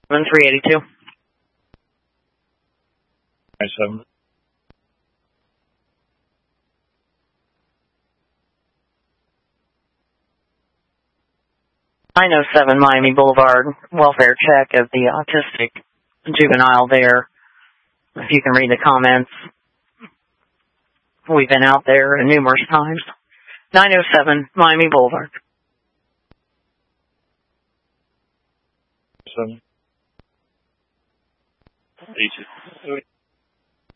382. 97. .907 Miami Boulevard, welfare check of the autistic juvenile there. If you can read the comments. We've been out there numerous times. 907 Miami Boulevard. 7. 82.